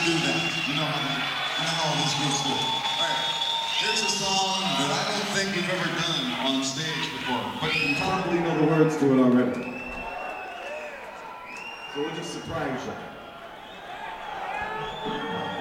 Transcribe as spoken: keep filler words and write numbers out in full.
do that. You know how, you know how this groups do. All right, here's a song that I don't think we've ever done on stage before, but you probably know the words to it already. So we'll just surprise you.